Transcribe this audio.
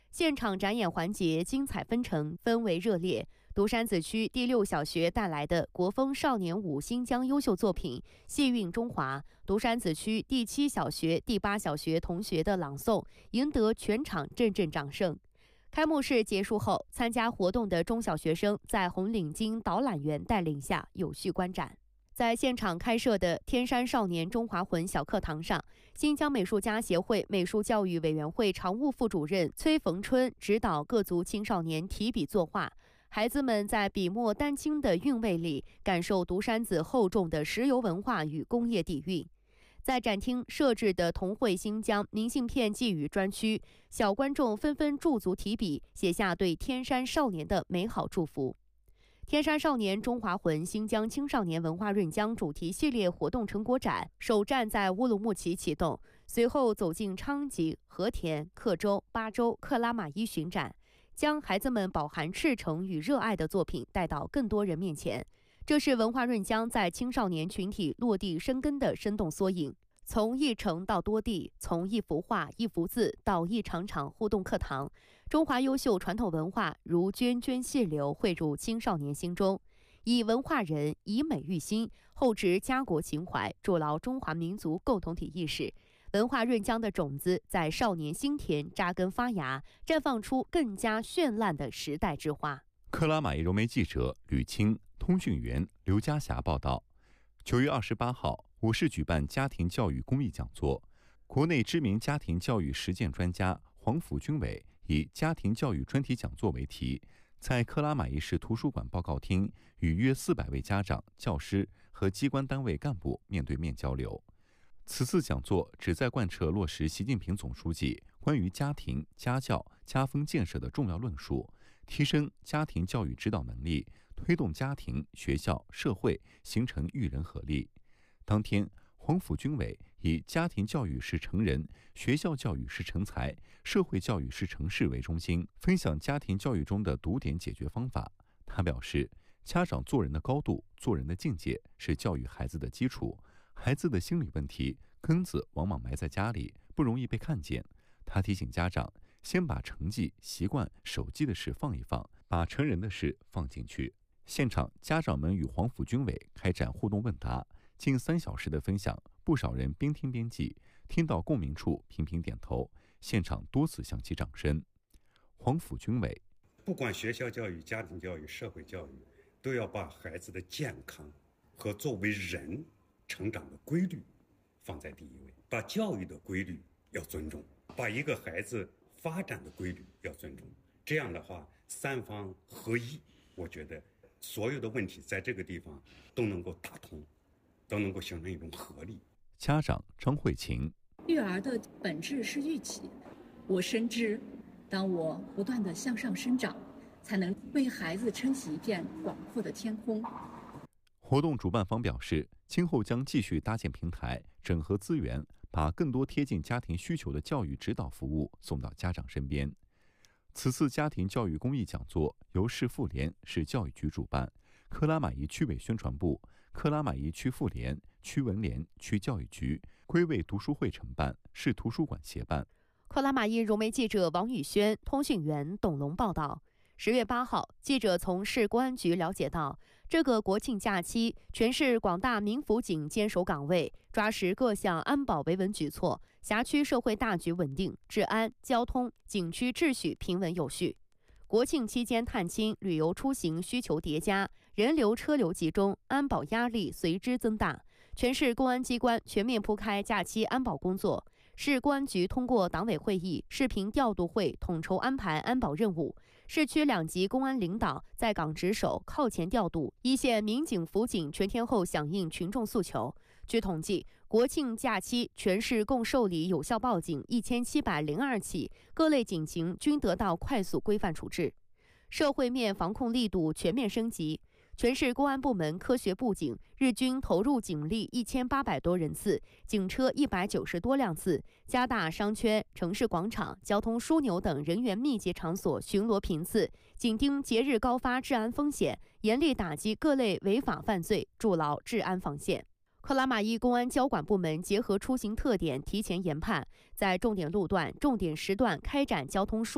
现场展演环节精彩纷呈，氛围热烈。独山子区第6小学带来的国风少年舞新疆优秀作品《戏韵中华》，独山子区第7小学、第8小学同学的朗诵，赢得全场阵阵掌声。开幕式结束后，参加活动的中小学生在红领巾导览员带领下有序观展。在现场开设的天山少年中华魂小课堂上，新疆美术家协会美术教育委员会常务副主任崔逢春指导各族青少年提笔作画，孩子们在笔墨丹青的韵味里，感受独山子厚重的石油文化与工业底蕴。在展厅设置的同绘新疆明信片寄语专区，小观众纷纷驻足提笔，写下对天山少年的美好祝福。天山少年中华魂新疆青少年文化润江主题系列活动成果展首站在乌鲁木齐启动，随后走进昌吉、和田、克州、巴州、克拉玛依巡展，将孩子们饱含赤诚与热爱的作品带到更多人面前。这是文化润江在青少年群体落地生根的生动缩影。从一城到多地，从一幅画、一幅字到一场场互动课堂，中华优秀传统文化如涓涓细流汇入青少年心中，以文化人，以美育心，厚植家国情怀，筑牢中华民族共同体意识。文化润江的种子在少年心田扎根发芽，绽放出更加绚烂的时代之花。 克拉玛依融媒记者吕清、通讯员刘佳霞报道。9月28号，我市举办家庭教育公益讲座，国内知名家庭教育实践专家黄甫军伟以家庭教育专题讲座为题，在克拉玛依市图书馆报告厅与约400位家长、教师和机关单位干部面对面交流。此次讲座旨在贯彻落实习近平总书记关于家庭、家教、家风建设的重要论述，提升家庭教育指导能力，推动家庭、学校、社会形成育人合力。当天，黄甫军伟以家庭教育是成人，学校教育是成才，社会教育是成事为中心，分享家庭教育中的读点解决方法。他表示，家长做人的高度、做人的境界是教育孩子的基础，孩子的心理问题根子往往埋在家里，不容易被看见。他提醒家长，先把成绩、习惯、手机的事放一放，把成人的事放进去。现场，家长们与黄甫军伟开展互动问答，近3小时的分享，不少人边听边记，听到共鸣处频频点头，现场多次响起掌声。黄甫军伟： 不管学校教育、家庭教育、社会教育，都要把孩子的健康和作为人成长的规律放在第一位，把教育的规律要尊重，把一个孩子发展的规律要尊重。这样的话，三方合一，我觉得所有的问题在这个地方都能够打通，都能够形成一种合力。 家长张慧琴： 育儿的本质是育己，我深知，当我不断地向上生长，才能为孩子撑起一片广阔的天空。 活动主办方表示，今后将继续搭建平台，整合资源，把更多贴近家庭需求的教育指导服务送到家长身边。此次家庭教育公益讲座由市妇联、市教育局主办，克拉玛依区委宣传部、克拉玛依区妇联、区文联、区教育局、归位读书会承办，市图书馆协办。 克拉玛依融媒记者王宇轩、通讯员董龙报道。10月8号，记者从市公安局了解到，这个国庆假期，全市广大民辅警坚守岗位，抓实各项安保维稳举措，辖区社会大局稳定，治安、交通、景区秩序平稳有序。国庆期间探亲、旅游出行需求叠加，人流车流集中，安保压力随之增大。全市公安机关全面铺开假期安保工作。市公安局通过党委会议、视频调度会统筹安排安保任务，市区2级公安领导在岗值守、靠前调度，一线民警辅警全天候响应群众诉求。据统计，国庆假期全市共受理有效报警1702起，各类警情均得到快速规范处置。社会面防控力度全面升级，全市公安部门科学布警，日均投入警力1800多人次，警车190多辆次，加大商圈、城市广场、交通枢纽等人员密集场所巡逻频次，紧盯节日高发治安风险，严厉打击各类违法犯罪，筑牢治安防线。克拉玛依公安交管部门结合出行特点，提前研判，在重点路段、重点时段开展交通